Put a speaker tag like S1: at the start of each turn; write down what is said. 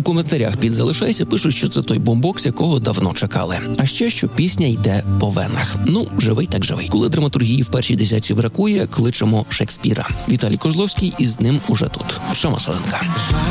S1: У коментарях під «Залишайся» пишуть, що це той бомбокс, якого давно чекали. А ще, що пісня йде по венах. Ну, живий так живий. Коли драматургії в першій десятці бракує, кличемо Шекспіра. Віталій Козловський, і з ним уже тут. Шама Соленка.